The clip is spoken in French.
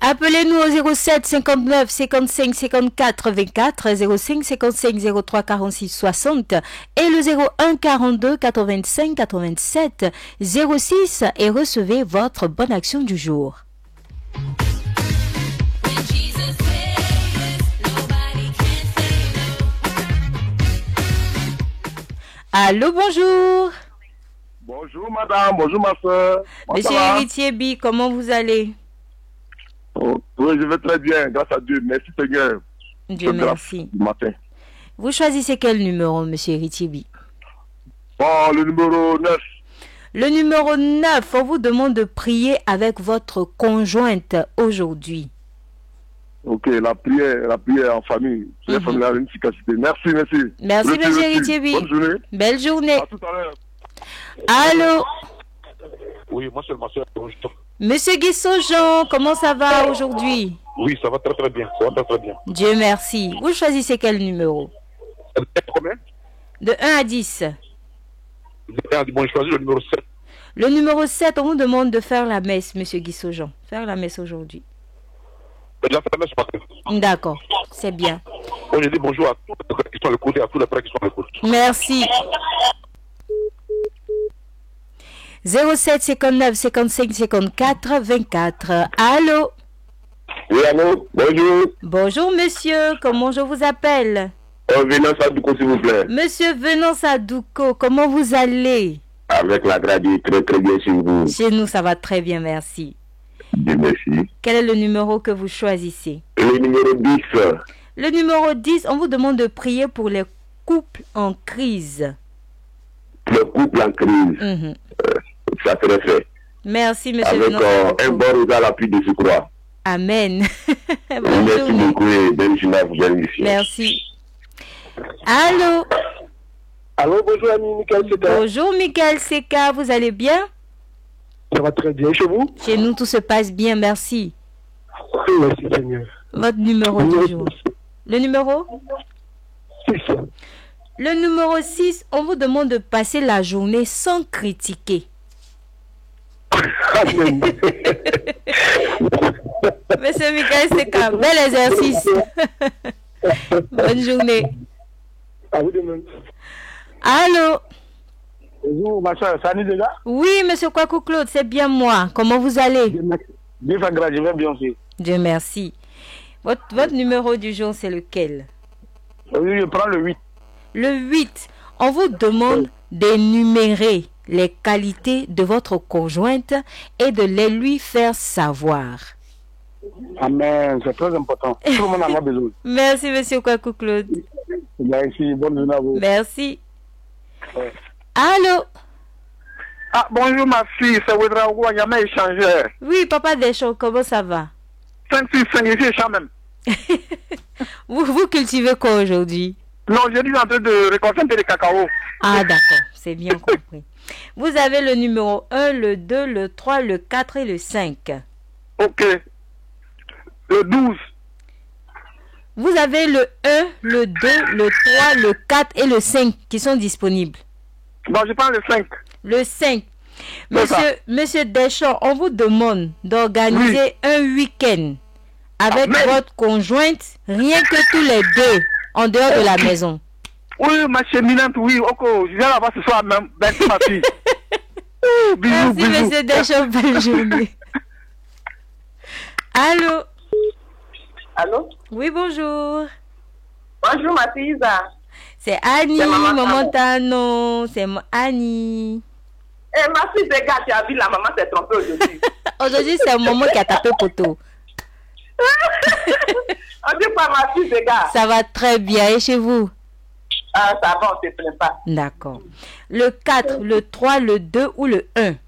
Appelez-nous au 07 59 55 54 24, 05 55 03 46 60 et le 01 42 85 87 06 et recevez votre bonne action du jour. Allô, bonjour. Bonjour madame, bonjour ma soeur. Monsieur Héritier B, comment vous allez? Oh, oui, je vais très bien, grâce à Dieu. Merci Seigneur. Dieu merci. Du matin. Vous choisissez quel numéro, monsieur Héritier B? Oh, le numéro 9. Le numéro 9, on vous demande de prier avec votre conjointe aujourd'hui. Ok, la prière en famille. La famille a une efficacité. Merci, merci. Merci, monsieur Héritier B. Bonne journée. Belle journée. À tout à l'heure. Allô? Oui, moi c'est ma soeur. Monsieur Guissot-Jean, comment ça va aujourd'hui? Oui, ça va très très bien. Ça va très très bien. Dieu merci. Vous choisissez quel numéro? Combien? De 1 à 10. Bon, je choisis le numéro 7. Le numéro 7, on vous demande de faire la messe, monsieur Guissot-Jean. Faire la messe aujourd'hui. Déjà fait la messe ce matin. D'accord, c'est bien. Bon, je dis bonjour à tous les frères qui sont à l'écoute et à tous les frères qui sont à l'écoute. Merci. 07 59 55 54 24. Allô? Oui, allô? Bonjour. Bonjour monsieur, comment je vous appelle? Venance Adouko, s'il vous plaît. Monsieur Venance Adouko, comment vous allez? Avec la grâce, très très bien chez vous. Chez nous, ça va très bien, merci. Dieu merci. Quel est le numéro que vous choisissez? Le numéro 10. Le numéro 10, on vous demande de prier pour les couples en crise. Le couple en crise. Ça serait fait. Merci, monsieur avec un bon réseau à l'appui de ce croix. Amen. Merci beaucoup et belle journée à vous, belle mission. Merci. Allô? Allô, bonjour ami Michael Seka. Bonjour Michael Seka, vous allez bien? Ça va très bien chez vous? Chez nous, tout se passe bien, merci. Merci Seigneur. Votre numéro du jour. Le numéro? 6. Le numéro 6, on vous demande de passer la journée sans critiquer. Amen. Monsieur Michael Seka, bel exercice. Bonne journée. À vous de même. Allô? Bonjour ma soeur, ça n'est déjà? Oui, monsieur Kwaku Claude, c'est bien moi. Comment vous allez? Dieu fait grâce, je vais bien aussi. Dieu merci. Votre numéro du jour, c'est lequel? Oui, je prends le 8. Le 8, on vous demande d'énumérer les qualités de votre conjointe et de les lui faire savoir. Amen, c'est très important. Tout le monde en a besoin. Merci, monsieur Kwaku Claude. Merci, bonne journée à vous. Merci. Ouais. Allô? Ah, bonjour ma fille, c'est Wedra Ouayama échangeur. Oui, papa Deschamps, comment ça va? 565, ici, échange même. vous cultivez quoi aujourd'hui? Non, je suis en train de récolter des cacao. Ah, d'accord, c'est bien compris. Vous avez le numéro 1, le 2, le 3, le 4 et le 5. Ok. Le 12. Vous avez le 1, le 2, le 3, le 4 et le 5 qui sont disponibles. Bon, je prends le 5. Le 5. Monsieur Deschamps, on vous demande d'organiser un week-end avec votre conjointe, rien que tous les deux, en dehors de la maison. Oui, ma cheminante, oui. Ok, je viens là-bas ce soir même. Merci, ma fille. Bisous, merci, bisous. Monsieur Deschamps, belle journée. Allô? Allô? Oui, bonjour. Bonjour, ma fille Isa. C'est Annie, maman Tano. C'est Annie. Eh, ma fille Zega, tu as vu, la maman s'est trompée aujourd'hui. Aujourd'hui, c'est maman qui a tapé poteau. On dit pas ma fille Zega. Ça va très bien. Et chez vous? Ah, ça va, on ne se plaint pas. D'accord. Le 4, le 3, le 2 ou le 1?